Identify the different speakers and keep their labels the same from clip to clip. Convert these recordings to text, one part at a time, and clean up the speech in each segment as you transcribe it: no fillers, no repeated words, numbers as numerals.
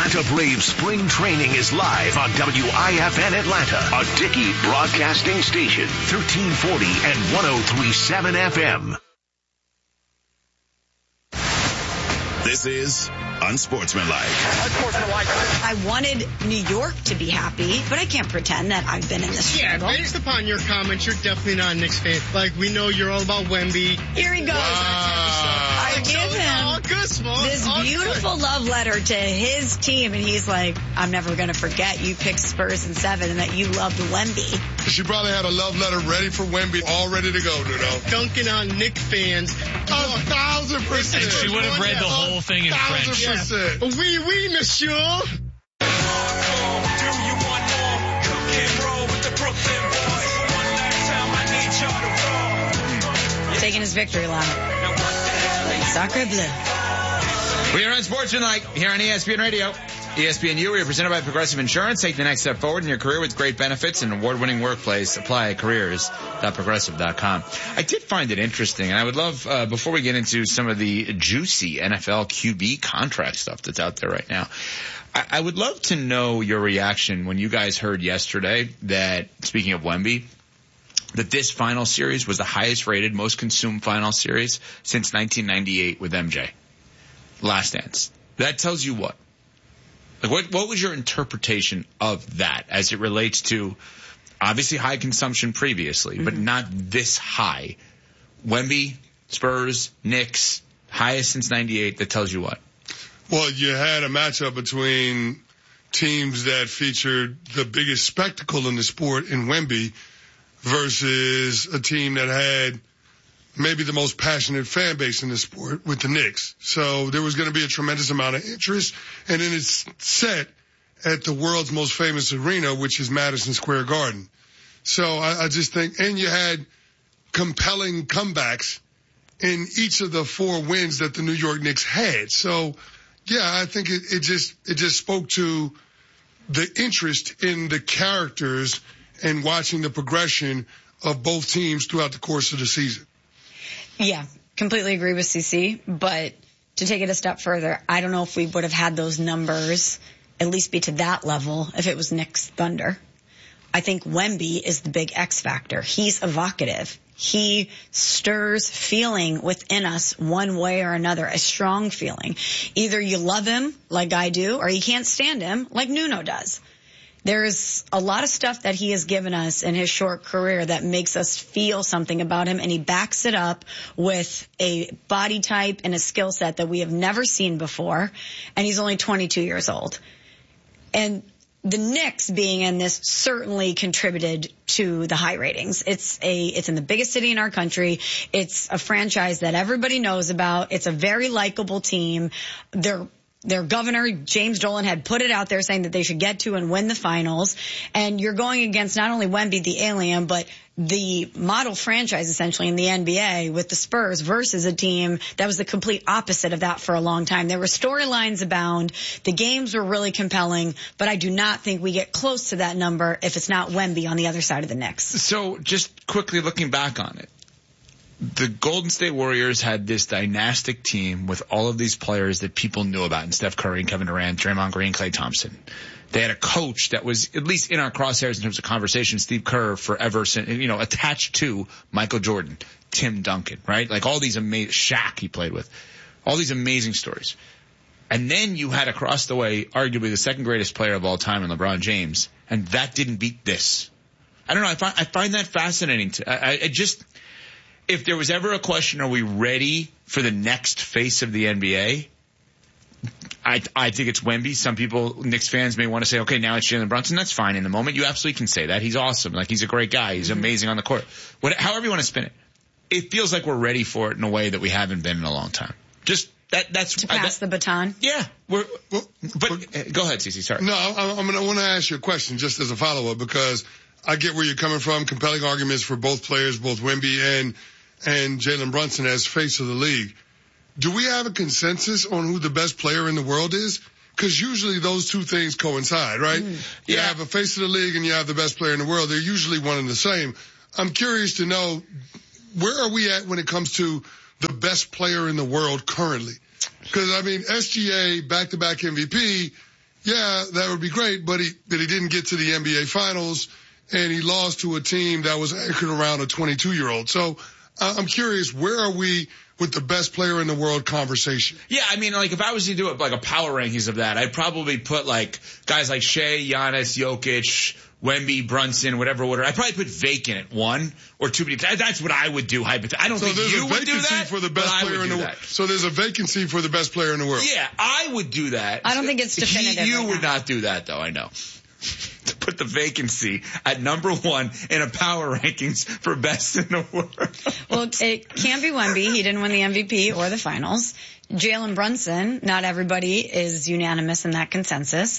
Speaker 1: Atlanta Braves spring training is live on WIFN Atlanta, a Dickey broadcasting station, 1340 and 103.7 FM.
Speaker 2: This is Unsportsmanlike.
Speaker 3: I wanted New York to be happy, but I can't pretend that I've been in this struggle.
Speaker 4: Yeah, based upon your comments, you're definitely not a Knicks fan. Like, we know you're all about Wemby.
Speaker 3: Here he goes. I give him this beautiful love letter to his team, and he's like, I'm never going to forget you picked Spurs in 7 and that you loved Wemby.
Speaker 5: She probably had a love letter ready for Wemby, all ready to go, Nuno.
Speaker 4: Dunking on Knicks fans.
Speaker 5: 1,000%.
Speaker 6: And she would have read the whole thing in French.
Speaker 5: Yeah.
Speaker 4: Oui, monsieur.
Speaker 3: Taking his victory lap. Sacre bleu.
Speaker 7: We are on Unsportsmanlike here on ESPN Radio. ESPNU, we are presented by Progressive Insurance. Take the next step forward in your career with great benefits and award-winning workplace. Apply at careers.progressive.com. I did find it interesting, and I would love, before we get into some of the juicy NFL QB contract stuff that's out there right now, I would love to know your reaction when you guys heard yesterday that, speaking of Wemby, that this final series was the highest rated, most consumed final series since 1998 with MJ. Last Dance. That tells you what? Like what was your interpretation of that as it relates to obviously high consumption previously, but not this high? Wemby, Spurs, Knicks, highest since 98. That tells you what?
Speaker 5: Well, you had a matchup between teams that featured the biggest spectacle in the sport in Wemby versus a team that had maybe the most passionate fan base in the sport with the Knicks. So there was going to be a tremendous amount of interest. And then it's set at the world's most famous arena, which is Madison Square Garden. So I just think, and you had compelling comebacks in each of the 4 wins that the New York Knicks had. So yeah, I think it just spoke to the interest in the characters and watching the progression of both teams throughout the course of the season.
Speaker 3: Yeah, completely agree with CC, but to take it a step further, I don't know if we would have had those numbers at least be to that level if it was Knicks Thunder. I think Wemby is the big X factor. He's evocative. He stirs feeling within us one way or another, a strong feeling. Either you love him like I do, or you can't stand him like Nuno does. There's a lot of stuff that he has given us in his short career that makes us feel something about him, and he backs it up with a body type and a skill set that we have never seen before, and he's only 22 years old. And the Knicks being in this certainly contributed to the high ratings. It's in the biggest city in our country. It's a franchise that everybody knows about. It's a very likable team. Their governor, James Dolan, had put it out there saying that they should get to and win the finals. And you're going against not only Wemby, the alien, but the model franchise, essentially, in the NBA with the Spurs versus a team that was the complete opposite of that for a long time. There were storylines abound. The games were really compelling, but I do not think we get close to that number if it's not Wemby on the other side of the Knicks.
Speaker 7: So just quickly looking back on it, the Golden State Warriors had this dynastic team with all of these players that people knew about, and Steph Curry and Kevin Durant, Draymond Green, Klay Thompson. They had a coach that was at least in our crosshairs in terms of conversation, Steve Kerr, forever, attached to Michael Jordan, Tim Duncan, right? Like all these amazing, Shaq he played with, all these amazing stories. And then you had across the way, arguably the second greatest player of all time in LeBron James, and that didn't beat this. I don't know. I find that fascinating. If there was ever a question, are we ready for the next face of the NBA? I think it's Wemby. Some people, Knicks fans, may want to say, okay, now it's Jalen Brunson. That's fine in the moment. You absolutely can say that. He's awesome. Like, he's a great guy. He's amazing on the court. However you want to spin it. It feels like we're ready for it in a way that we haven't been in a long time. Just that's
Speaker 3: to pass the baton.
Speaker 7: Yeah. Go ahead, Cece. Sorry.
Speaker 5: No, I want to ask you a question just as a follow-up, because I get where you're coming from. Compelling arguments for both players, both Wemby and Jalen Brunson as face of the league. Do we have a consensus on who the best player in the world is? Because usually those two things coincide, right? You have a face of the league and you have the best player in the world. They're usually one and the same. I'm curious to know, where are we at when it comes to the best player in the world currently? Because, SGA, back-to-back MVP, yeah, that would be great, but he didn't get to the NBA Finals, and he lost to a team that was anchored around a 22-year-old. So I'm curious, where are we with the best player in the world conversation?
Speaker 7: Yeah, I mean, like, if I was to do it, like, a power rankings of that, I'd probably put, like, guys like Shea, Giannis, Jokic, Wemby, Brunson, whatever order. I'd probably put Vacant at 1 or 2. That's what I would do. I don't think you would do that.
Speaker 5: For the best player in the world. So there's a vacancy for the best player in the world.
Speaker 7: Yeah, I would do that.
Speaker 3: I don't think it's definitive.
Speaker 7: You would not do that, though, I know. To put the vacancy at number 1 in a power rankings for best in the world.
Speaker 3: Well, it can't be Wemby. He didn't win the MVP or the finals. Jalen Brunson, not everybody is unanimous in that consensus.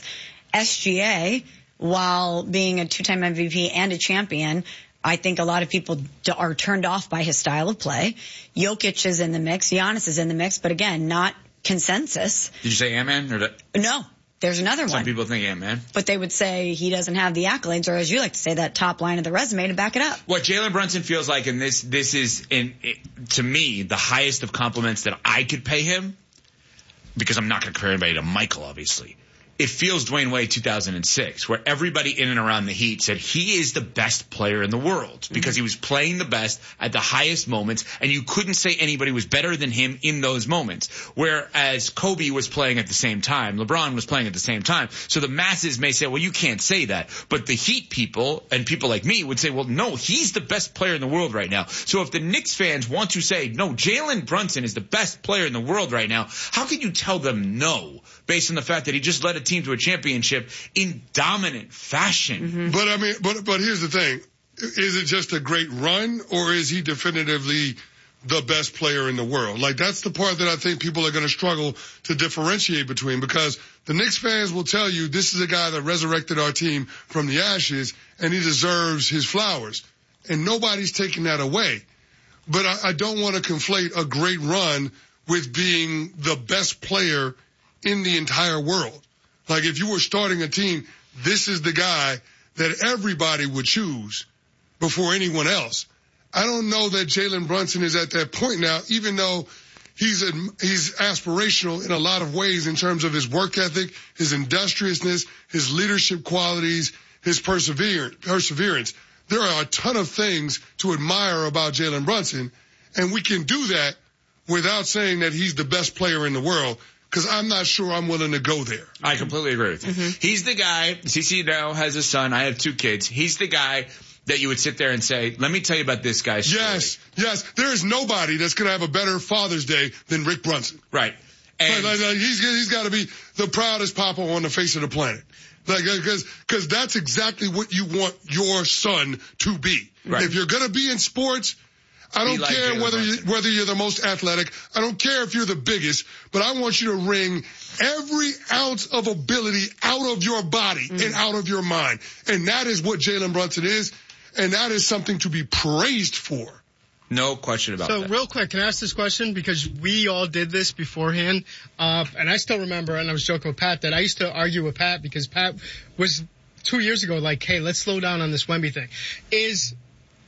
Speaker 3: SGA, while being a 2-time MVP and a champion, I think a lot of people are turned off by his style of play. Jokic is in the mix. Giannis is in the mix, but again, not consensus.
Speaker 7: Did you say Ant-Man?
Speaker 3: No. There's another one.
Speaker 7: Some people think Ant-Man.
Speaker 3: But they would say he doesn't have the accolades, or as you like to say, that top line of the resume to back it up.
Speaker 7: What Jalen Brunson feels like, and this is, to me, the highest of compliments that I could pay him, because I'm not going to compare anybody to Michael, obviously. It feels Dwayne Wade 2006, where everybody in and around the Heat said he is the best player in the world because he was playing the best at the highest moments, and you couldn't say anybody was better than him in those moments. Whereas Kobe was playing at the same time, LeBron was playing at the same time. So the masses may say, well, you can't say that. But the Heat people and people like me would say, well, no, he's the best player in the world right now. So if the Knicks fans want to say, no, Jalen Brunson is the best player in the world right now, how can you tell them no based on the fact that he just led a team to a championship in dominant fashion?
Speaker 5: But I mean, but here's the thing. Is it just a great run, or is he definitively the best player in the world? Like, that's the part that I think people are going to struggle to differentiate between, because the Knicks fans will tell you this is a guy that resurrected our team from the ashes and he deserves his flowers. And nobody's taking that away. But I don't want to conflate a great run with being the best player in the entire world. Like, if you were starting a team, this is the guy that everybody would choose before anyone else. I don't know that Jalen Brunson is at that point now, even though he's aspirational in a lot of ways in terms of his work ethic, his industriousness, his leadership qualities, his perseverance. There are a ton of things to admire about Jalen Brunson, and we can do that without saying that he's the best player in the world, because I'm not sure I'm willing to go there.
Speaker 7: I completely agree with you. He's the guy, CC now has a son, I have 2 kids. He's the guy that you would sit there and say, let me tell you about this guy's story.
Speaker 5: Yes. There is nobody that's going to have a better Father's Day than Rick Brunson.
Speaker 7: Right. And
Speaker 5: he's got to be the proudest papa on the face of the planet. Like, because that's exactly what you want your son to be.
Speaker 7: Right.
Speaker 5: If you're going to be in sports, I don't care whether you're the most athletic. I don't care if you're the biggest, but I want you to wring every ounce of ability out of your body and out of your mind. And that is what Jalen Brunson is, and that is something to be praised for.
Speaker 7: No question about that.
Speaker 4: So real quick, can I ask this question? Because we all did this beforehand. And I still remember, and I was joking with Pat, that I used to argue with Pat because Pat was 2 years ago like, hey, let's slow down on this Wemby thing. Is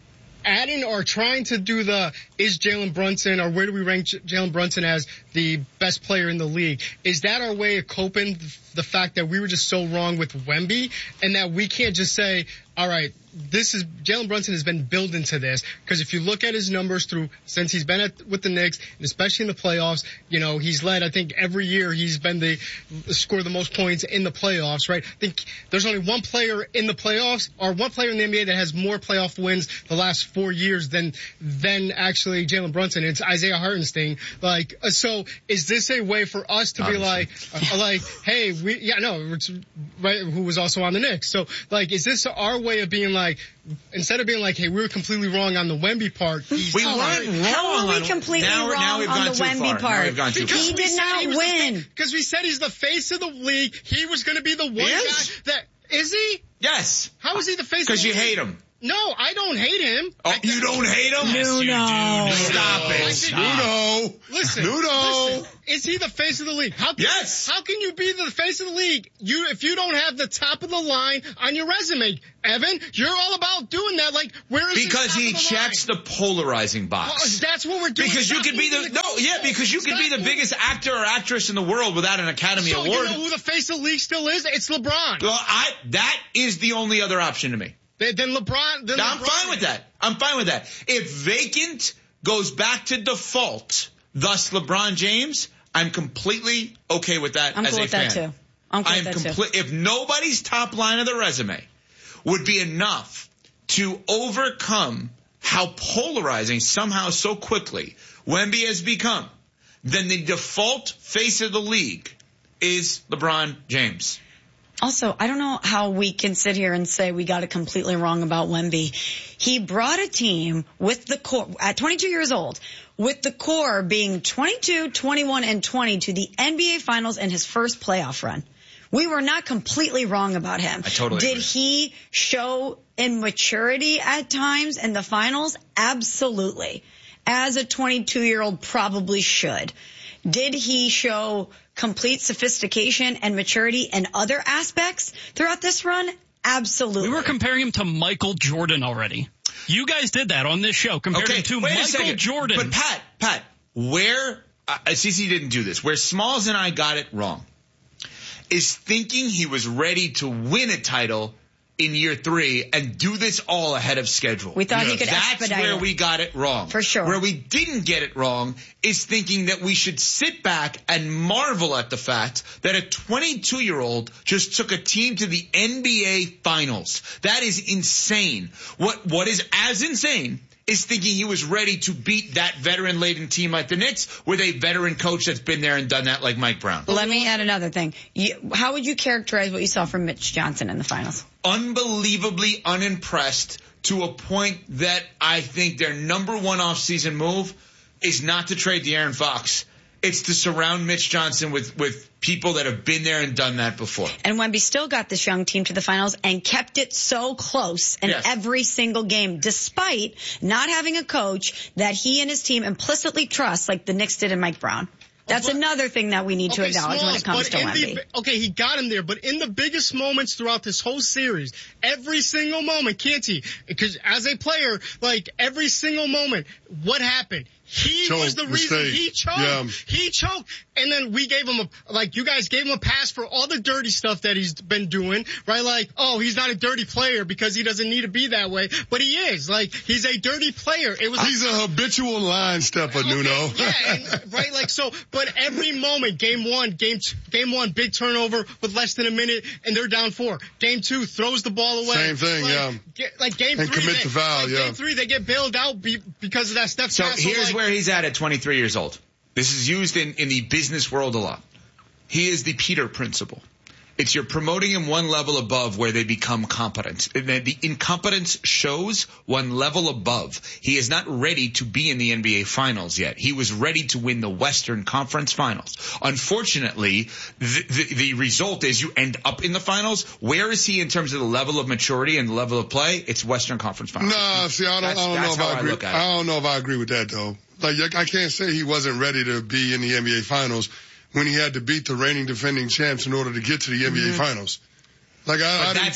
Speaker 4: adding or trying to do is Jalen Brunson, or where do we rank Jalen Brunson as the best player in the league? Is that our way of coping the fact that we were just so wrong with Wemby, and that we can't just say, all right, Jalen Brunson has been built into this? Because if you look at his numbers since he's been with the Knicks, and especially in the playoffs, he's led, I think every year he's been scored the most points in the playoffs, right? I think there's only one player in the playoffs, or one player in the NBA that has more playoff wins the last 4 years than actually Jalen Brunson. It's Isaiah Hartenstein. So is this a way for us to be like, hey, who was also on the Knicks? So is this our way of being like, instead of being like, hey, we were completely wrong on the Wemby part.
Speaker 7: We weren't wrong.
Speaker 3: How were we completely wrong on the Wemby part? He did not win.
Speaker 4: Because we said he's the face of the league. He was going to be the one guy that... Is he?
Speaker 7: Yes.
Speaker 4: How is he the face of the league?
Speaker 7: Because you hate him.
Speaker 4: No, I don't hate him.
Speaker 7: Oh, you don't hate him?
Speaker 6: Yes, you do.
Speaker 7: Stop it.
Speaker 5: Nuno.
Speaker 4: Listen. Is he the face of the league?
Speaker 7: Yes.
Speaker 4: How can you be the face of the league if you don't have the top of the line on your resume? Evan, you're all about doing that. Like, where is
Speaker 7: because he checks the polarizing box.
Speaker 4: Well, that's what we're doing.
Speaker 7: Because you could be because you could be the biggest actor or actress in the world without an Academy Award.
Speaker 4: You know who the face of the league still is? It's LeBron.
Speaker 7: Well, that is the only other option to me.
Speaker 4: Then LeBron.
Speaker 7: I'm fine with that. If vacant goes back to default, thus LeBron James, I'm completely okay with that as a fan.
Speaker 3: I'm cool with that too.
Speaker 7: If nobody's top line of the resume would be enough to overcome how polarizing somehow so quickly Wemby has become, then the default face of the league is LeBron James.
Speaker 3: Also, I don't know how we can sit here and say we got it completely wrong about Wemby. He brought a team with the core, at 22 years old, with the core being 22, 21, and 20 to the NBA Finals in his first playoff run. We were not completely wrong about him.
Speaker 7: I totally
Speaker 3: Did
Speaker 7: agree.
Speaker 3: he show immaturity at times in the finals? Absolutely. As a 22-year-old probably should. Did he show complete sophistication and maturity in other aspects throughout this run? Absolutely.
Speaker 6: We were comparing him to Michael Jordan already. You guys did that on this show. Compared him to Michael Jordan.
Speaker 7: But Pat, where CC didn't do this. Where Smalls and I got it wrong is thinking he was ready to win a title in year 3 and do this all ahead of schedule.
Speaker 3: We thought he could expedite
Speaker 7: That's where
Speaker 3: it.
Speaker 7: we got it wrong.
Speaker 3: For sure.
Speaker 7: Where we didn't get it wrong is thinking that we should sit back and marvel at the fact that a 22-year-old just took a team to the NBA Finals. That is insane. What is as insane is thinking he was ready to beat that veteran-laden team like the Knicks with a veteran coach that's been there and done that like Mike Brown.
Speaker 3: Let me add another thing. How would you characterize what you saw from Mitch Johnson in the finals?
Speaker 7: Unbelievably unimpressed to a point that I think their number one offseason move is not to trade De'Aaron Fox. It's to surround Mitch Johnson with people that have been there and done that before.
Speaker 3: And Wemby still got this young team to the finals and kept it so close in every single game, despite not having a coach that he and his team implicitly trust like the Knicks did in Mike Brown. That's another thing that we need to acknowledge when it comes to Wemby.
Speaker 4: He got him there, but in the biggest moments throughout this whole series, every single moment, can't he? Because as a player, like every single moment, what happened? He was the reason he choked. Yeah. He choked. And then we gave him you guys gave him a pass for all the dirty stuff that he's been doing, right? Like, oh, he's not a dirty player because he doesn't need to be that way. But he is. Like, he's a dirty player.
Speaker 5: He's a habitual line stepper, Nuno.
Speaker 4: Right? Like, so, but every moment, game one, big turnover with less than a minute, and they're down 4. Game 2, throws the ball away.
Speaker 5: Same thing,
Speaker 4: game 3.
Speaker 5: And commit to foul,
Speaker 4: Game 3, they get bailed out because of that Steph
Speaker 7: So
Speaker 4: pass.
Speaker 7: here's where he's at 23 years old. This is used in the business world a lot. He is the Peter principle. It's you're promoting him one level above where they become competent. And the incompetence shows one level above. He is not ready to be in the NBA Finals yet. He was ready to win the Western Conference Finals. Unfortunately, the result is you end up in the Finals. Where is he in terms of the level of maturity and the level of play? It's Western Conference Finals.
Speaker 5: No, see, I don't know if I agree. I don't know if I agree with that though. Like, I can't say he wasn't ready to be in the NBA Finals when he had to beat the reigning defending champs in order to get to the NBA Finals. Like, I didn't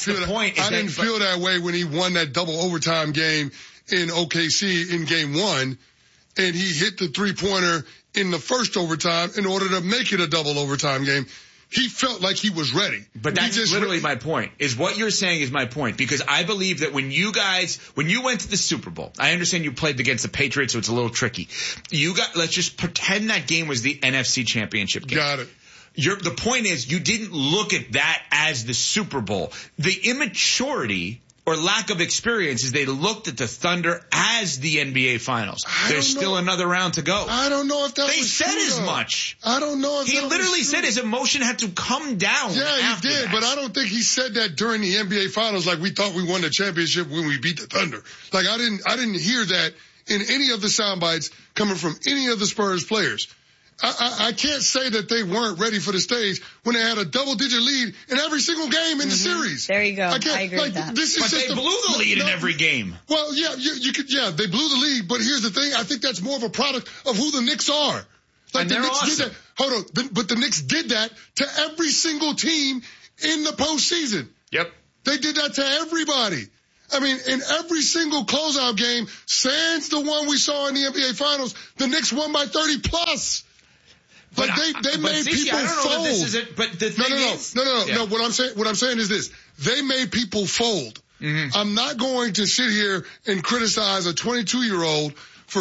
Speaker 5: feel that way when he won that double overtime game in OKC in game 1, and he hit the 3-pointer in the first overtime in order to make it a double overtime game. He felt like he was ready.
Speaker 7: But that's literally my point, is what you're saying is my point. Because I believe that when you went to the Super Bowl, I understand you played against the Patriots, so it's a little tricky. Let's just pretend that game was the NFC Championship game.
Speaker 5: Got it.
Speaker 7: The point is, you didn't look at that as the Super Bowl. The immaturity or lack of experience is they looked at the Thunder as the NBA Finals. There's still another round to go.
Speaker 5: I don't know if that
Speaker 7: they
Speaker 5: was
Speaker 7: said
Speaker 5: true,
Speaker 7: as
Speaker 5: though.
Speaker 7: much.
Speaker 5: I don't know if
Speaker 7: he
Speaker 5: that
Speaker 7: literally
Speaker 5: was
Speaker 7: said his emotion had to come down.
Speaker 5: Yeah,
Speaker 7: after
Speaker 5: he did,
Speaker 7: that.
Speaker 5: but I don't think he said that during the NBA Finals like we thought we won the championship when we beat the Thunder. Like, I didn't hear that in any of the sound bites coming from any of the Spurs players. I can't say that they weren't ready for the stage when they had a double-digit lead in every single game in the series.
Speaker 3: There you go. I agree with that.
Speaker 7: But they blew the lead in every game.
Speaker 5: Well, yeah, they blew the lead, but here's the thing. I think that's more of a product of who the Knicks are.
Speaker 7: And they're awesome.
Speaker 5: Hold on. But the Knicks did that to every single team in the postseason.
Speaker 7: Yep.
Speaker 5: They did that to everybody. I mean, in every single closeout game, sans the one we saw in the NBA Finals, the Knicks won by 30 plus. But they made people fold. No. What I'm saying is this: they made people fold. Mm-hmm. I'm not going to sit here and criticize a 22-year-old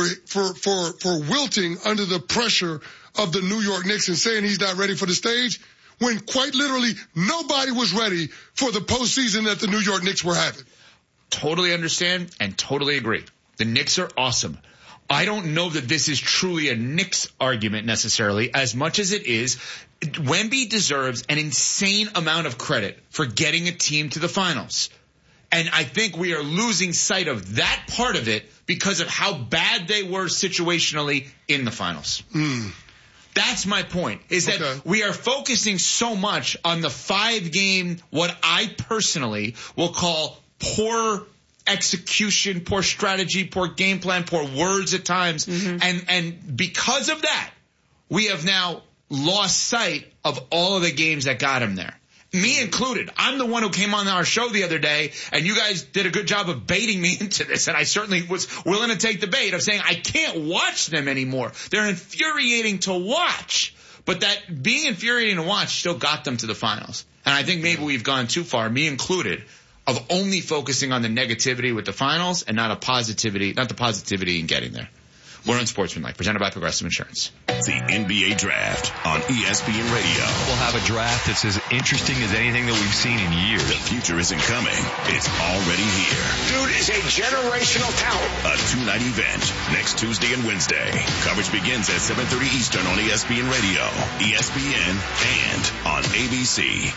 Speaker 5: for wilting under the pressure of the New York Knicks and saying he's not ready for the stage, when quite literally nobody was ready for the postseason that the New York Knicks were having.
Speaker 7: Totally understand and totally agree. The Knicks are awesome. I don't know that this is truly a Knicks argument necessarily, as much as it is Wemby deserves an insane amount of credit for getting a team to the finals. And I think we are losing sight of that part of it because of how bad they were situationally in the finals. That's my point, is that we are focusing so much on the 5-game, what I personally will call poor execution, poor strategy, poor game plan, poor words at times. Mm-hmm. And because of that, we have now lost sight of all of the games that got him there. Me included. I'm the one who came on our show the other day, and you guys did a good job of baiting me into this, and I certainly was willing to take the bait of saying I can't watch them anymore. They're infuriating to watch. But that being infuriating to watch still got them to the finals. And I think maybe we've gone too far, me included, of only focusing on the negativity with the finals and not the positivity in getting there. We're on Sportsmanlike, presented by Progressive Insurance.
Speaker 2: The NBA Draft on ESPN Radio.
Speaker 8: We'll have a draft that's as interesting as anything that we've seen in years.
Speaker 2: The future isn't coming. It's already here.
Speaker 1: Dude is a generational talent.
Speaker 2: A 2-night event next Tuesday and Wednesday. Coverage begins at 7:30 Eastern on ESPN Radio, ESPN, and on ABC.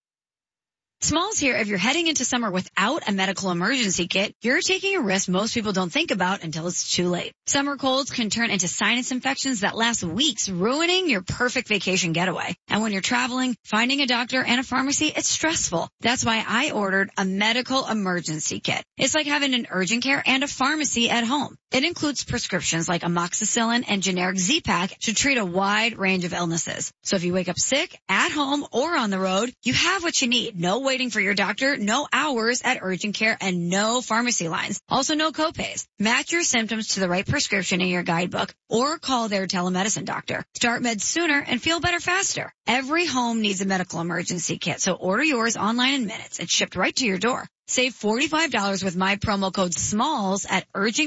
Speaker 3: Smalls here. If you're heading into summer without a medical emergency kit, you're taking a risk most people don't think about until it's too late. Summer colds can turn into sinus infections that last weeks, ruining your perfect vacation getaway. And when you're traveling, finding a doctor and a pharmacy, it's stressful. That's why I ordered a medical emergency kit. It's like having an urgent care and a pharmacy at home. It includes prescriptions like amoxicillin and generic Z-Pak to treat a wide range of illnesses. So if you wake up sick, at home, or on the road, you have what you need. No waiting for your doctor, no hours at urgent care, and no pharmacy lines. Also no copays. Match your symptoms to the right prescription in your guidebook or call their telemedicine doctor. Start meds sooner and feel better faster. Every home needs a medical emergency kit, so order yours online in minutes. It's shipped right to your door. Save $45 with my promo code SMALLS at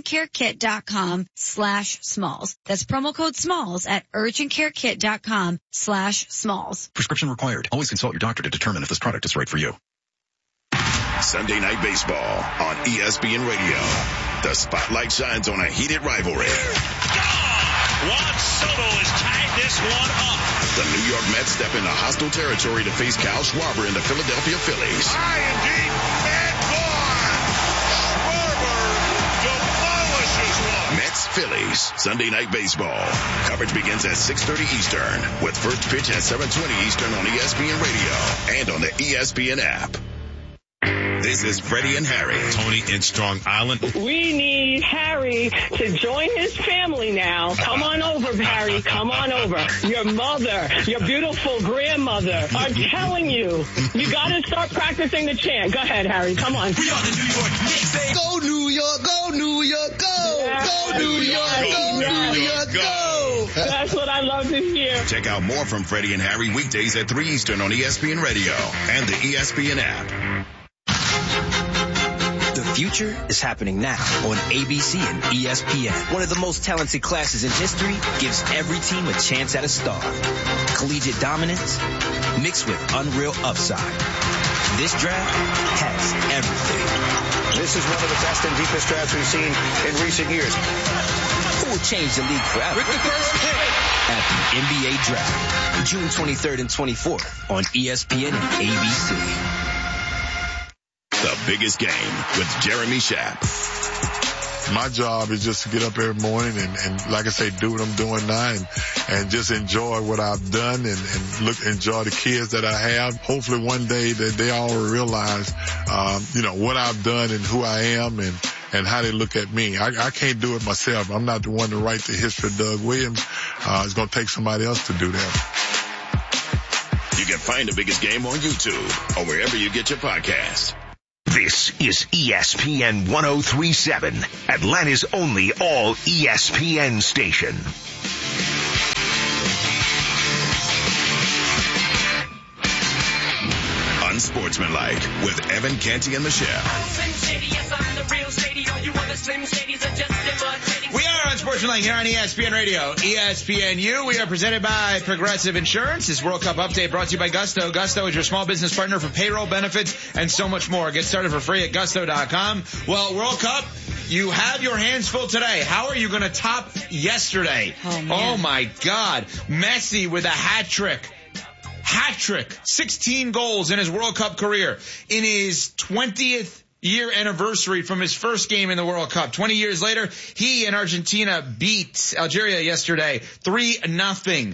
Speaker 3: urgentcarekit.com/smalls. That's promo code SMALLS at urgentcarekit.com/smalls.
Speaker 8: Prescription required. Always consult your doctor to determine if this product is right for you.
Speaker 2: Sunday Night Baseball on ESPN Radio. The spotlight shines on a heated rivalry.
Speaker 1: Juan Soto has tied this one up.
Speaker 2: The New York Mets step into hostile territory to face Kyle Schwarber and the Philadelphia Phillies.
Speaker 1: High and deep, and gone. Schwarber demolishes one.
Speaker 2: Mets-Phillies, Sunday Night Baseball. Coverage begins at 6:30 Eastern, with first pitch at 7:20 Eastern on ESPN Radio and on the ESPN app. This is Freddie and Harry.
Speaker 9: Tony in Strong Island.
Speaker 10: We need Harry to join his family now. Come on over, Harry. Come on over. Your mother, your beautiful grandmother are telling you, you got to start practicing the chant. Go ahead, Harry. Come on.
Speaker 9: We are the New York Knicks.
Speaker 11: Go New York, go New York, go.
Speaker 10: Yes.
Speaker 11: Go New York, go New York, go.
Speaker 10: That's what I love to hear.
Speaker 2: Check out more from Freddie and Harry weekdays at 3 Eastern on ESPN Radio and the ESPN app.
Speaker 12: The future is happening now on ABC and ESPN. One of the most talented classes in history gives every team a chance at a star. Collegiate dominance mixed with unreal upside. This draft has everything.
Speaker 13: This is one of the best and deepest drafts we've seen in recent years.
Speaker 12: Who will change the league forever?
Speaker 13: With the first pick
Speaker 12: at the NBA Draft, June 23rd and 24th on ESPN and ABC.
Speaker 2: The biggest game with Jeremy Schaap.
Speaker 14: My job is just to get up every morning and like I say, do what I'm doing now and just enjoy what I've done and enjoy the kids that I have. Hopefully one day that they all realize, what I've done and who I am and how they look at me. I can't do it myself. I'm not the one to write the history of Doug Williams. It's going to take somebody else to do that.
Speaker 2: You can find the biggest game on YouTube or wherever you get your podcasts.
Speaker 1: This is ESPN 1037, Atlanta's only all ESPN station.
Speaker 2: Unsportsmanlike with Evan Canty and Michelle.
Speaker 7: We are Unsportsmanlike here on ESPN Radio, ESPNU. We are presented by Progressive Insurance. This World Cup update brought to you by Gusto. Gusto is your small business partner for payroll benefits and so much more. Get started for free at gusto.com. Well, World Cup, you have your hands full today. How are you going to top yesterday? Oh my God. Messi with a hat trick. 16 goals in his World Cup career. In his 20th year anniversary from his first game in the World Cup. 20 years later, he and Argentina beat Algeria yesterday 3-0.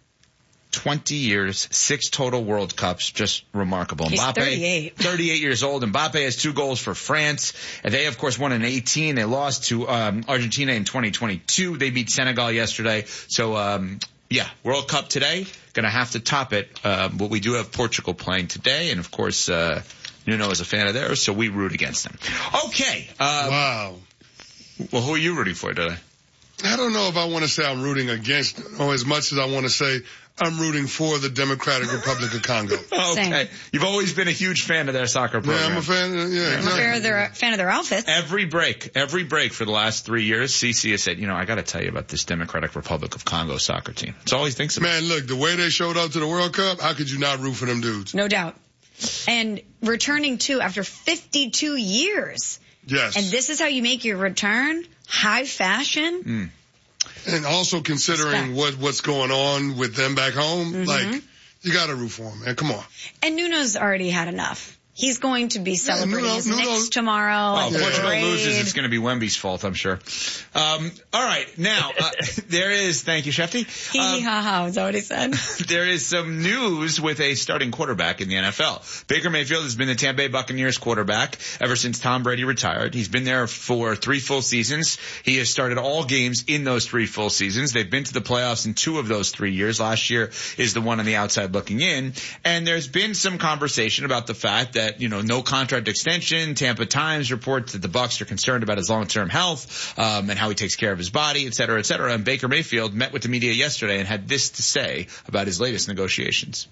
Speaker 7: 20 years, 6 total World Cups, just remarkable.
Speaker 3: He's
Speaker 7: Mbappe, 38 years old. Mbappe has 2 goals for France. And they, of course, won in 18. They lost to Argentina in 2022. They beat Senegal yesterday. So, World Cup today. Going to have to top it. But we do have Portugal playing today. And, of course, Nuno is a fan of theirs, so we root against them. Okay.
Speaker 5: Wow.
Speaker 7: Well, who are you rooting for today?
Speaker 5: I don't know if I want to say I'm rooting against as much as I want to say I'm rooting for the Democratic Republic of Congo.
Speaker 7: Okay. Same. You've always been a huge fan of their soccer program.
Speaker 5: Yeah, I'm a fan. Exactly.
Speaker 3: I'm a fan of their outfits.
Speaker 7: Every break for the last 3 years, CC has said, I got to tell you about this Democratic Republic of Congo soccer team. That's all he thinks about.
Speaker 5: Man, look, the way they showed up to the World Cup, how could you not root for them dudes?
Speaker 3: No doubt. And returning after 52 years.
Speaker 5: Yes.
Speaker 3: And this is how you make your return? High fashion?
Speaker 5: And also considering what's going on with them back home, you got to root for them, man. Come on.
Speaker 3: And Nuno's already had enough. He's going to be celebrating his Knicks tomorrow.
Speaker 7: Oh, Portugal loses, it's going to be Wemby's fault, I'm sure. All right, now, thank you, Shefty.
Speaker 3: Hee-hee-ha-ha, is that what he said?
Speaker 7: There is some news with a starting quarterback in the NFL. Baker Mayfield has been the Tampa Bay Buccaneers quarterback ever since Tom Brady retired. He's been there for 3 full seasons. He has started all games in those 3 full seasons. They've been to the playoffs in 2 of those 3 years. Last year is the one on the outside looking in. And there's been some conversation about the fact that, no contract extension. Tampa Times reports that the Bucs are concerned about his long-term health, and how he takes care of his body, et cetera, et cetera. And Baker Mayfield met with the media yesterday and had this to say about his latest negotiations.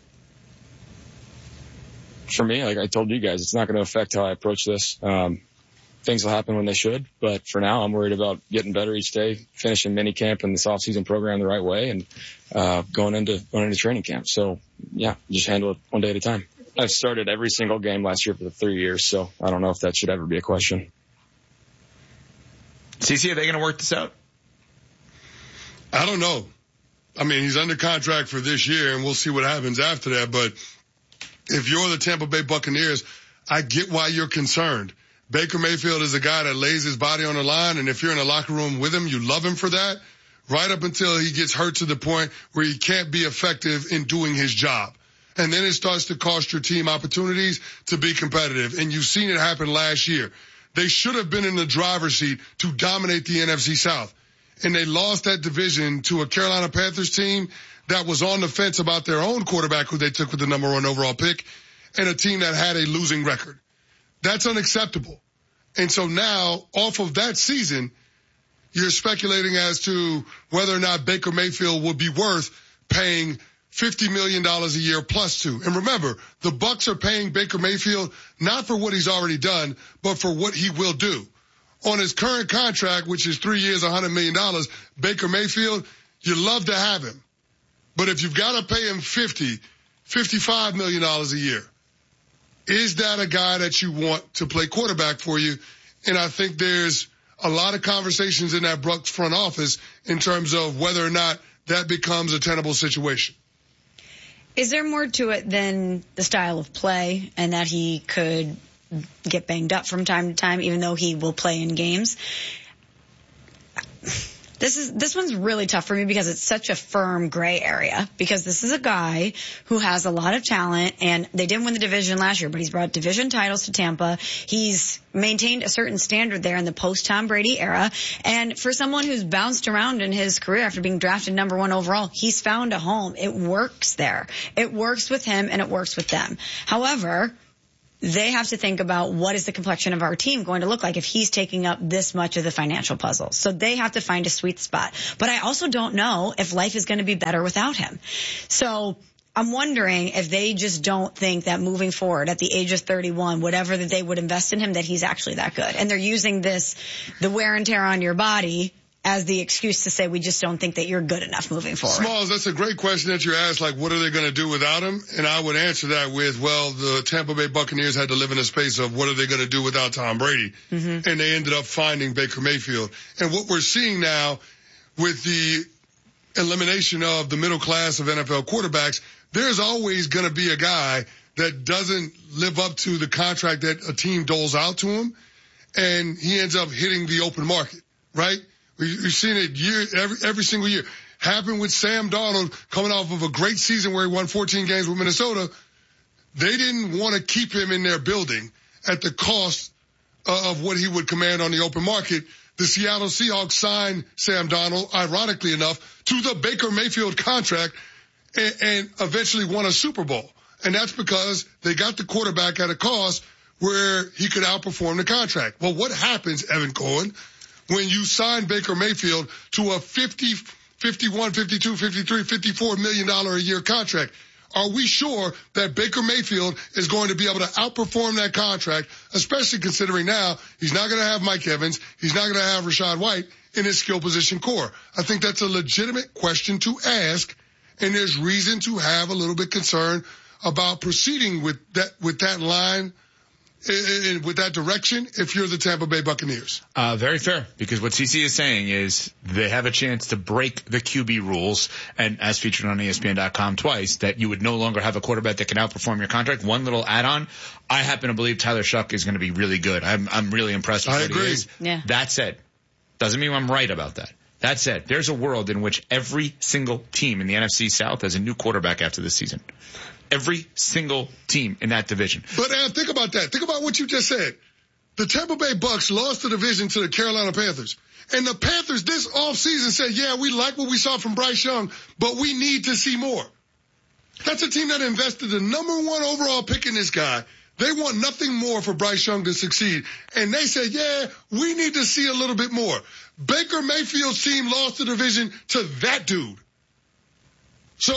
Speaker 15: For me, like I told you guys, it's not going to affect how I approach this. Things will happen when they should, but for now, I'm worried about getting better each day, finishing minicamp and this off-season program the right way, and going into training camp. So, just handle it one day at a time. I've started every single game last year for the 3 years, so I don't know if that should ever be a question.
Speaker 7: CC, are they going to work this out?
Speaker 5: I don't know. I mean, he's under contract for this year, and we'll see what happens after that. But if you're the Tampa Bay Buccaneers, I get why you're concerned. Baker Mayfield is a guy that lays his body on the line, and if you're in a locker room with him, you love him for that, right up until he gets hurt to the point where he can't be effective in doing his job. And then it starts to cost your team opportunities to be competitive. And you've seen it happen last year. They should have been in the driver's seat to dominate the NFC South. And they lost that division to a Carolina Panthers team that was on the fence about their own quarterback who they took with the number 1 overall pick, and a team that had a losing record. That's unacceptable. And so now, off of that season, you're speculating as to whether or not Baker Mayfield would be worth paying $50 million a year plus 2. And remember, the Bucs are paying Baker Mayfield not for what he's already done, but for what he will do. On his current contract, which is 3 years, $100 million, Baker Mayfield, you love to have him. But if you've got to pay him $55 million a year, is that a guy that you want to play quarterback for you? And I think there's a lot of conversations in that Bucs front office in terms of whether or not that becomes a tenable situation.
Speaker 3: Is there more to it than the style of play and that he could get banged up from time to time, even though he will play in games? This one's really tough for me because it's such a firm gray area, because this is a guy who has a lot of talent, and they didn't win the division last year, but he's brought division titles to Tampa. He's maintained a certain standard there in the post-Tom Brady era. And for someone who's bounced around in his career after being drafted number 1 overall, he's found a home. It works there. It works with him and it works with them. However, they have to think about what is the complexion of our team going to look like if he's taking up this much of the financial puzzle. So they have to find a sweet spot. But I also don't know if life is going to be better without him. So I'm wondering if they just don't think that moving forward at the age of 31, whatever that they would invest in him, that he's actually that good. And they're using the wear and tear on your body as the excuse to say we just don't think that you're good enough moving forward.
Speaker 5: Smalls, that's a great question that you asked, like, what are they going to do without him? And I would answer that with, well, the Tampa Bay Buccaneers had to live in a space of what are they going to do without Tom Brady? Mm-hmm. And they ended up finding Baker Mayfield. And what we're seeing now with the elimination of the middle class of NFL quarterbacks, there's always going to be a guy that doesn't live up to the contract that a team doles out to him, and he ends up hitting the open market, right? We've seen it every single year. Happened with Sam Darnold coming off of a great season where he won 14 games with Minnesota. They didn't want to keep him in their building at the cost of what he would command on the open market. The Seattle Seahawks signed Sam Darnold, ironically enough, to the Baker Mayfield contract and eventually won a Super Bowl. And that's because they got the quarterback at a cost where he could outperform the contract. Well, what happens, Evan Cohen, when you sign Baker Mayfield to a $50, $51, $52, $53, $54 million a year contract? Are we sure that Baker Mayfield is going to be able to outperform that contract, especially considering now he's not going to have Mike Evans, he's not going to have Rachaad White in his skill position core? I think that's a legitimate question to ask, and there's reason to have a little bit concern about proceeding with that line, with that direction, if you're the Tampa Bay Buccaneers.
Speaker 7: Very fair, because what CC is saying is they have a chance to break the QB rules, and as featured on ESPN.com twice, that you would no longer have a quarterback that can outperform your contract. One little add-on, I happen to believe Tyler Shuck is going to be really good. I'm really impressed with what he is. Yeah. That said, doesn't mean I'm right about that. That said, there's a world in which every single team in the NFC South has a new quarterback after this season. Every single team in that division.
Speaker 5: But think about that. Think about what you just said. The Tampa Bay Bucks lost the division to the Carolina Panthers. And the Panthers this offseason said, yeah, we like what we saw from Bryce Young, but we need to see more. That's a team that invested the number 1 overall pick in this guy. They want nothing more for Bryce Young to succeed. And they said, yeah, we need to see a little bit more. Baker Mayfield's team lost the division to that dude. So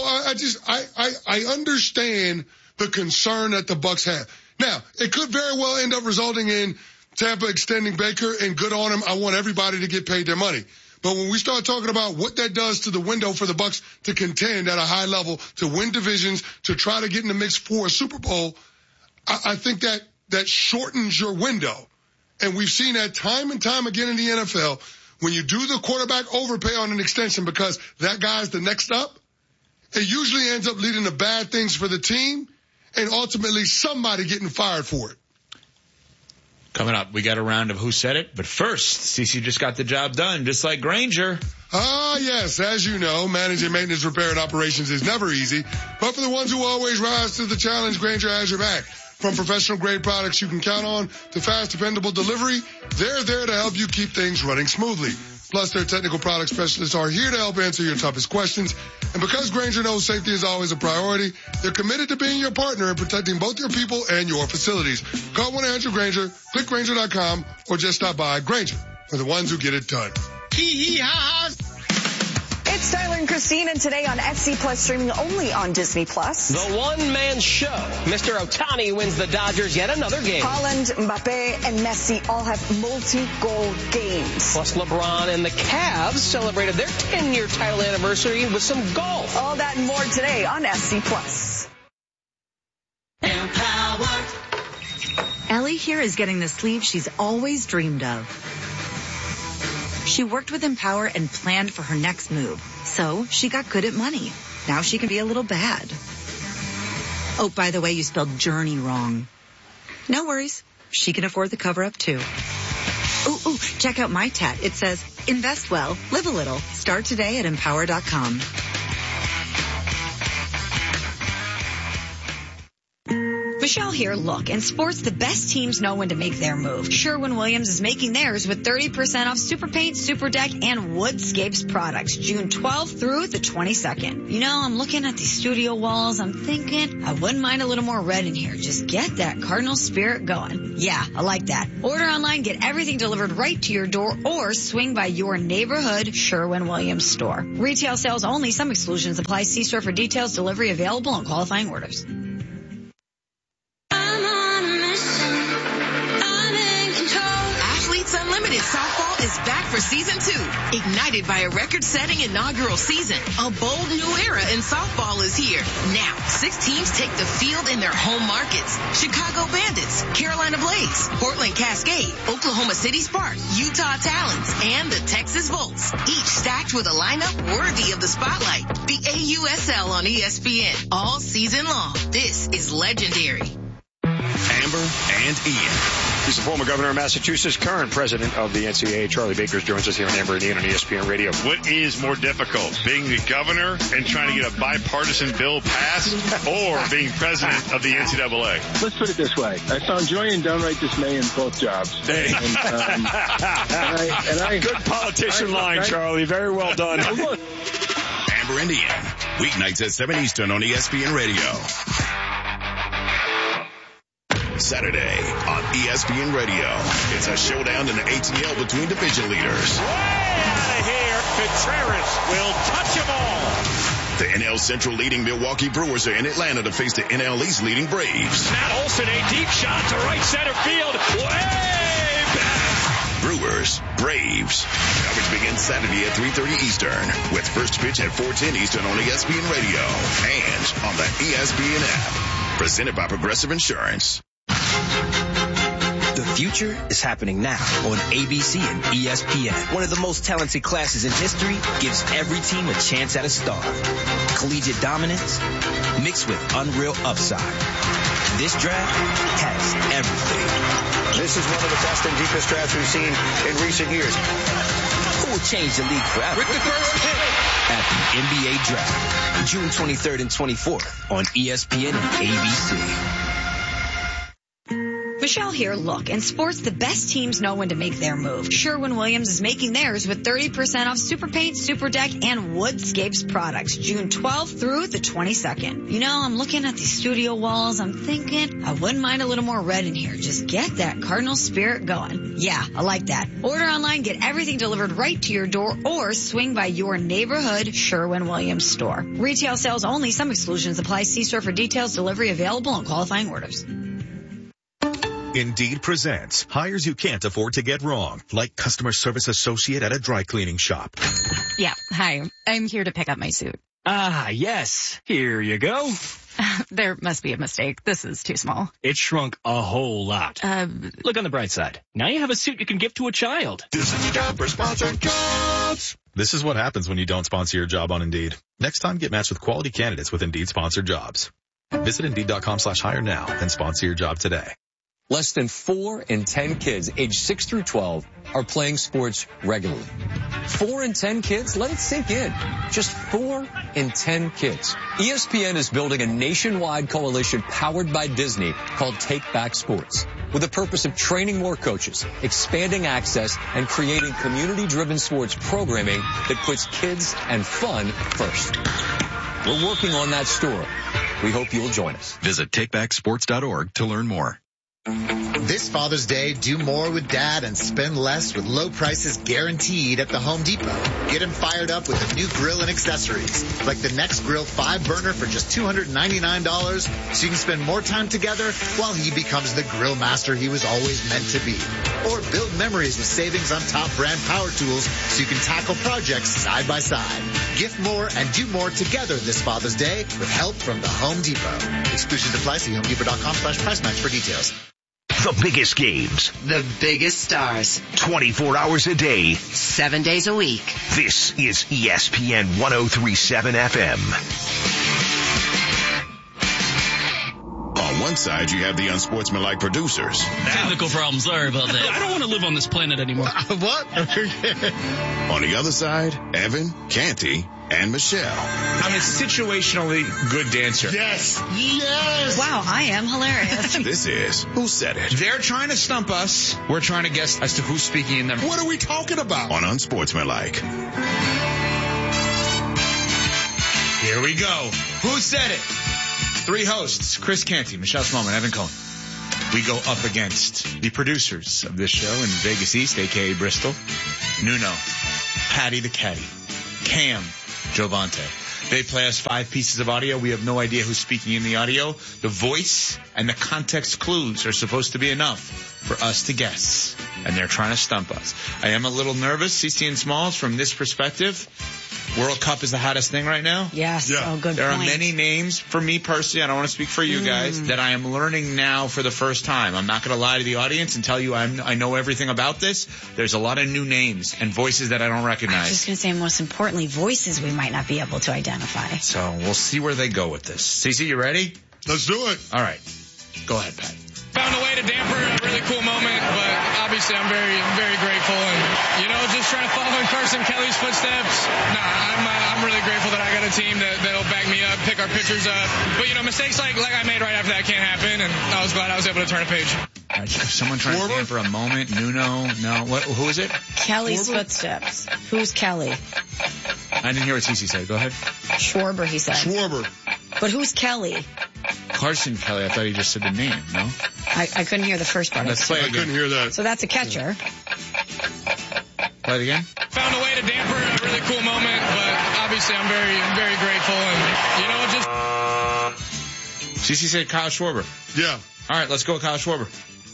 Speaker 5: I understand the concern that the Bucks have. Now, it could very well end up resulting in Tampa extending Baker, and good on him. I want everybody to get paid their money. But when we start talking about what that does to the window for the Bucks to contend at a high level, to win divisions, to try to get in the mix for a Super Bowl, I think that shortens your window. And we've seen that time and time again in the NFL. When you do the quarterback overpay on an extension because that guy's the next up, it usually ends up leading to bad things for the team and ultimately somebody getting fired for it.
Speaker 7: Coming up, we got a round of Who Said It, but first, CC just got the job done, just like Grainger.
Speaker 5: Ah, yes, as you know, managing maintenance, repair, and operations is never easy, but for the ones who always rise to the challenge, Grainger has your back. From professional-grade products you can count on to fast, dependable delivery, they're there to help you keep things running smoothly. Plus, their technical product specialists are here to help answer your toughest questions. And because Grainger knows safety is always a priority, they're committed to being your partner in protecting both your people and your facilities. Call 1-800-GRAINGER, click Grainger.com, or just stop by. Grainger, for the ones who get it done.
Speaker 16: It's Tyler and Christine, and today on FC Plus, streaming only on Disney Plus.
Speaker 17: The one-man show. Mr. Ohtani wins the Dodgers yet another game.
Speaker 16: Haaland, Mbappe, and Messi all have multi-goal games.
Speaker 17: Plus, LeBron and the Cavs celebrated their 10-year title anniversary with some golf.
Speaker 16: All that and more today on FC Plus.
Speaker 18: Empower. Ellie here is getting the sleeve she's always dreamed of. She worked with Empower and planned for her next move. So she got good at money. Now she can be a little bad. Oh, by the way, you spelled journey wrong. No worries. She can afford the cover-up too. Ooh, check out my tat. It says, invest well, live a little. Start today at empower.com.
Speaker 3: Michelle here. Look, in sports, the best teams know when to make their move. Sherwin-Williams is making theirs with 30% off Super Paint, Super Deck, and Woodscapes products, June 12th through the 22nd. You know, I'm looking at these studio walls. I'm thinking I wouldn't mind a little more red in here. Just get that Cardinal spirit going. Yeah, I like that. Order online, get everything delivered right to your door, or swing by your neighborhood Sherwin-Williams store. Retail sales only. Some exclusions apply. See store for details. Delivery available on qualifying orders.
Speaker 19: Unlimited Softball is back for Season 2. Ignited by a record-setting inaugural season, a bold new era in softball is here. Now, 6 teams take the field in their home markets. Chicago Bandits, Carolina Blaze, Portland Cascade, Oklahoma City Sparks, Utah Talons, and the Texas Volts. Each stacked with a lineup worthy of the spotlight. The AUSL on ESPN all season long. This is legendary.
Speaker 13: Amber and Ian. He's the former governor of Massachusetts, current president of the NCAA. Charlie Bakers joins us here on Amber and Ian on ESPN Radio.
Speaker 9: What is more difficult, being the governor and trying to get a bipartisan bill passed, or being president of the NCAA?
Speaker 20: Let's put it this way. I found joy and downright dismay in both jobs.
Speaker 13: Hey. Good politician line, Charlie. Very well done.
Speaker 2: Amber and Ian, weeknights at 7 Eastern on ESPN Radio. Saturday on ESPN Radio. It's a showdown in the ATL between division leaders.
Speaker 21: Way out of here. Contreras will touch them all.
Speaker 2: The NL Central leading Milwaukee Brewers are in Atlanta to face the NL East leading Braves.
Speaker 21: Matt Olson, a deep shot to right center field. Way back.
Speaker 2: Brewers, Braves. Coverage begins Saturday at 3:30 Eastern with first pitch at 4:10 Eastern on ESPN Radio and on the ESPN app. Presented by Progressive Insurance.
Speaker 12: The future is happening now on ABC and ESPN. One of the most talented classes in history gives every team a chance at a star. Collegiate dominance mixed with unreal upside. This draft has everything.
Speaker 13: This is one of the best and deepest drafts we've seen in recent years.
Speaker 12: Who will change the league forever?
Speaker 21: With the first pick
Speaker 12: at the NBA Draft, June 23rd and 24th on ESPN and ABC.
Speaker 3: Michelle here. Look, in sports, the best teams know when to make their move. Sherwin-Williams is making theirs with 30% off Super Paint, Super Deck, and Woodscapes products, June 12th through the 22nd. You know, I'm looking at these studio walls. I'm thinking I wouldn't mind a little more red in here. Just get that Cardinal spirit going. Yeah, I like that. Order online, get everything delivered right to your door, or swing by your neighborhood Sherwin-Williams store. Retail sales only. Some exclusions apply. See store for details. Delivery available on qualifying orders.
Speaker 22: Indeed presents hires you can't afford to get wrong, like customer service associate at a dry cleaning shop.
Speaker 23: Yeah, hi. I'm here to pick up my suit.
Speaker 24: Ah, yes. Here you go.
Speaker 23: There must be a mistake. This is too small.
Speaker 24: It shrunk a whole lot. Look on the bright side. Now you have a suit you can give to a child.
Speaker 22: This is your job for sponsored jobs. This is what happens when you don't sponsor your job on Indeed. Next time, get matched with quality candidates with Indeed sponsored jobs. Visit Indeed.com/hire now and sponsor your job today.
Speaker 25: Less than 4 in 10 kids aged 6 through 12 are playing sports regularly. 4 in 10 kids? Let it sink in. Just 4 in 10 kids. ESPN is building a nationwide coalition powered by Disney called Take Back Sports, with the purpose of training more coaches, expanding access, and creating community-driven sports programming that puts kids and fun first. We're working on that story. We hope you'll join us.
Speaker 22: Visit takebacksports.org to learn more.
Speaker 26: This Father's Day, do more with Dad and spend less with low prices guaranteed at the Home Depot. Get him fired up with a new grill and accessories, like the Next Grill 5-burner for just $299, so you can spend more time together while he becomes the grill master he was always meant to be. Or build memories with savings on top brand power tools so you can tackle projects side by side. Gift more and do more together this Father's Day with help from the Home Depot. Exclusions apply. See HomeDepot.com/price match for details.
Speaker 1: The biggest games.
Speaker 27: The biggest stars.
Speaker 1: 24 hours a day.
Speaker 27: 7 days a week.
Speaker 1: This is ESPN 1037 FM.
Speaker 2: On one side, you have the unsportsmanlike producers.
Speaker 21: Technical problem. Sorry about that. I don't want to live on this planet anymore.
Speaker 5: What?
Speaker 2: On the other side, Evan, Canty, and Michelle.
Speaker 7: I'm a situationally good dancer.
Speaker 5: Yes.
Speaker 3: Wow, I am hilarious.
Speaker 2: This is Who Said It?
Speaker 7: They're trying to stump us. We're trying to guess as to who's speaking in them.
Speaker 5: What are we talking about?
Speaker 2: On Unsportsmanlike.
Speaker 7: Here we go. Who said it? 3 hosts, Chris Canty, Michelle Smallman, Evan Cohen. We go up against the producers of this show in Vegas East, a.k.a. Bristol. Nuno, Patty the Caddy, Cam, Jovante. They play us 5 pieces of audio. We have no idea who's speaking in the audio. The voice and the context clues are supposed to be enough for us to guess. And they're trying to stump us. I am a little nervous, CC and Smalls, from this perspective. World Cup is the hottest thing right now.
Speaker 3: Yes.
Speaker 5: Yeah.
Speaker 3: Oh, good
Speaker 7: There
Speaker 3: point.
Speaker 7: are many names, for me personally, I don't want to speak for you guys, that I am learning now for the first time. I'm not going to lie to the audience and tell you I know everything about this. There's a lot of new names and voices that I don't
Speaker 3: I was
Speaker 7: recognize.
Speaker 3: just going to say, most importantly, voices we might not be able to identify.
Speaker 7: So we'll see where they go with this. CC, you ready?
Speaker 5: Let's do it.
Speaker 7: All right. Go ahead, Pat.
Speaker 21: Found a way to damper a really cool moment, but obviously I'm very, very grateful. And, just trying to follow in Carson Kelly's footsteps. I'm really grateful that I got a team that'll back me up, pick our pitchers up. But, mistakes like I made right after that can't happen, and I was glad I was able to turn a page.
Speaker 7: All right, someone trying to damper a moment. Nuno. No. Who is it?
Speaker 3: Kelly's footsteps. Who's Kelly?
Speaker 7: I didn't hear what CC said. Go ahead.
Speaker 3: Schwarber, he said.
Speaker 5: Schwarber.
Speaker 3: But who's Kelly?
Speaker 7: Carson Kelly. I thought he just said the name, no?
Speaker 3: I couldn't hear the first part.
Speaker 7: Let's play
Speaker 5: I
Speaker 7: again.
Speaker 5: couldn't hear that.
Speaker 3: So that's a catcher.
Speaker 7: Play it again.
Speaker 21: Found a way to damper a really cool moment, but obviously I'm very, very grateful. And, just...
Speaker 7: CC said Kyle Schwarber.
Speaker 5: Yeah.
Speaker 7: All right, let's go with Kyle Schwarber.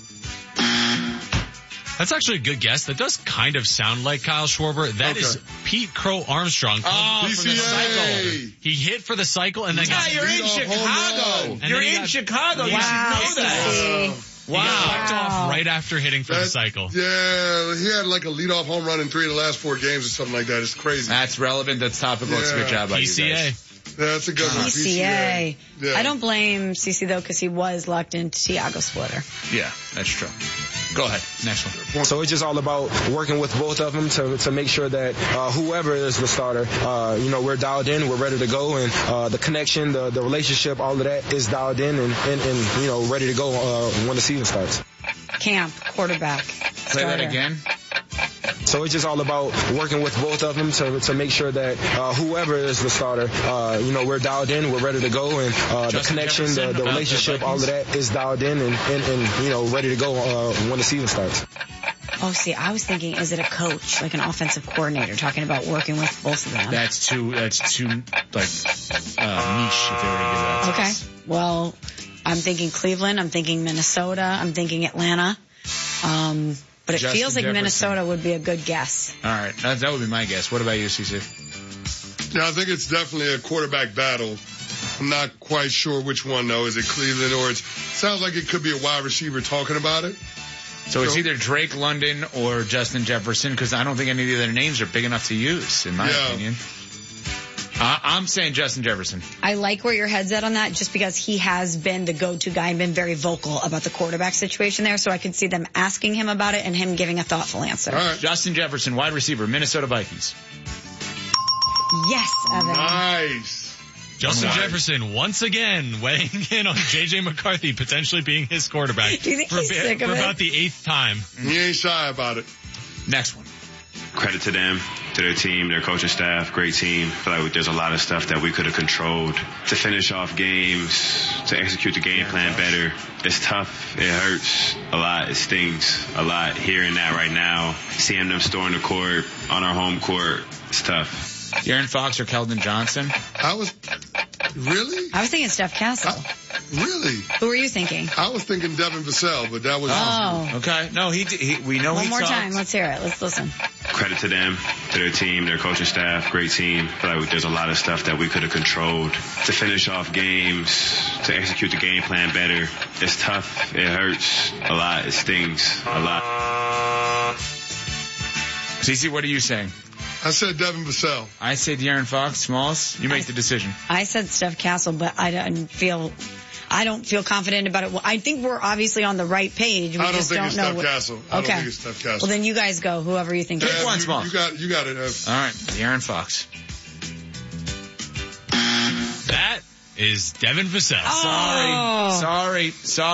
Speaker 4: That's actually a good guess. That does kind of sound like Kyle Schwarber. That is Pete Crow Armstrong.
Speaker 7: Oh, from the cycle.
Speaker 4: He hit for the cycle and then
Speaker 7: you're in Chicago. You're in Chicago. You should know that.
Speaker 4: Wow. He got whacked off right after hitting for the cycle.
Speaker 5: Yeah, he had like a leadoff home run in 3 of the last 4 games or something like that. It's crazy.
Speaker 7: That's relevant. That's topical. It's a good job by you guys.
Speaker 5: Yeah, that's a good one.
Speaker 3: PCA.
Speaker 5: Yeah.
Speaker 3: I don't blame CC though, because he was locked into Tiago Splitter.
Speaker 7: Yeah, that's true. Go ahead. Next one.
Speaker 6: So it's just all about working with both of them to make sure that whoever is the starter, we're dialed in, we're ready to go, and the connection, the relationship, all of that is dialed in and ready to go when the season starts.
Speaker 3: Camp, quarterback.
Speaker 7: Play that again.
Speaker 6: So it's just all about working with both of them to make sure that whoever is the starter, we're dialed in, we're ready to go, and the connection, the relationship, all of that is dialed in and ready to go when the season starts.
Speaker 3: Oh, see, I was thinking, is it a coach, like an offensive coordinator, talking about working with both of them?
Speaker 7: That's too niche if they were to give that.
Speaker 3: Okay. Well, I'm thinking Cleveland, I'm thinking Minnesota, I'm thinking Atlanta. But it feels like Minnesota would be a good guess.
Speaker 7: All right. That would be my guess. What about you, CC?
Speaker 5: Yeah, I think it's definitely a quarterback battle. I'm not quite sure which one, though. Is it Cleveland or it sounds like it could be a wide receiver talking about it.
Speaker 7: So it's either Drake London or Justin Jefferson, because I don't think any of the other names are big enough to use, in my opinion. I'm saying Justin Jefferson.
Speaker 3: I like where your head's at on that, just because he has been the go-to guy and been very vocal about the quarterback situation there, so I could see them asking him about it and him giving a thoughtful answer.
Speaker 7: All right. Justin Jefferson, wide receiver, Minnesota Vikings.
Speaker 3: Yes, Evan.
Speaker 5: Nice.
Speaker 4: Justin Jefferson once again weighing in on J.J. McCarthy potentially being his quarterback.
Speaker 3: Do you think he's sick of it?
Speaker 4: For about the 8th time.
Speaker 5: He ain't shy about it.
Speaker 7: Next one.
Speaker 8: Credit to them, to their team, their coaching staff, great team. I feel like there's a lot of stuff that we could have controlled to finish off games, to execute the game plan better. It's tough. It hurts a lot. It stings a lot hearing that right now. Seeing them storm the court on our home court, it's tough.
Speaker 7: De'Aaron Fox or Keldon Johnson?
Speaker 5: Really?
Speaker 3: I was thinking Steph Castle.
Speaker 5: Really?
Speaker 3: Who were you thinking?
Speaker 5: I was thinking Devin Vassell, but that was...
Speaker 3: Oh.
Speaker 7: Okay. No, we know
Speaker 3: One
Speaker 7: he
Speaker 3: more
Speaker 7: talked.
Speaker 3: time. Let's hear it. Let's listen.
Speaker 8: Credit to them, to their team, their coaching staff, great team. I feel like there's a lot of stuff that we could have controlled to finish off games, to execute the game plan better. It's tough. It hurts a lot. It stings a lot.
Speaker 7: CC, what are you saying?
Speaker 5: I said Devin Vassell.
Speaker 7: I say De'Aaron Fox. Smalls, you make the decision.
Speaker 3: I said Steph Castle, but I didn't feel... I don't feel confident about it. Well, I think we're obviously on the right page. We
Speaker 5: I don't
Speaker 3: just
Speaker 5: think
Speaker 3: don't
Speaker 5: it's
Speaker 3: know.
Speaker 5: Steph Castle. I don't think it's Steph Castle.
Speaker 3: Well, then you guys go, whoever you think.
Speaker 7: Pick one, Small.
Speaker 5: You got it.
Speaker 7: All right, De'Aaron Fox.
Speaker 4: That is Devin Vassell.
Speaker 3: Oh.
Speaker 7: Sorry.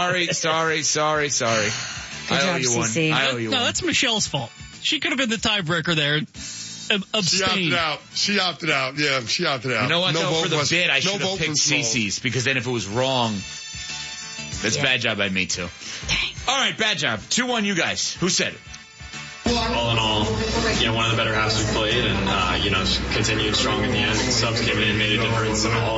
Speaker 3: Good job, CC.
Speaker 7: I owe you one.
Speaker 10: No, that's Michelle's fault. She could have been the tiebreaker there. Abstain.
Speaker 5: She opted out. Yeah, she opted out.
Speaker 7: You know what,
Speaker 5: no
Speaker 7: though, for the bid, I
Speaker 5: no
Speaker 7: should have
Speaker 5: vote
Speaker 7: picked
Speaker 5: from Small.
Speaker 7: CC's, because then if it was wrong, that's bad job by me, too. All right, bad job. 2-1, you guys. Who said it?
Speaker 11: All in all, one of the better halves we played, and continued strong at the end. Subs came in, made a difference, and all